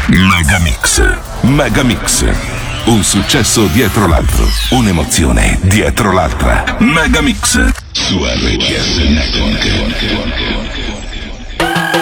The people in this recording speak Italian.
Megamix. Megamix. Un successo dietro l'altro. Un'emozione dietro l'altra. Megamix. Su RPS Network.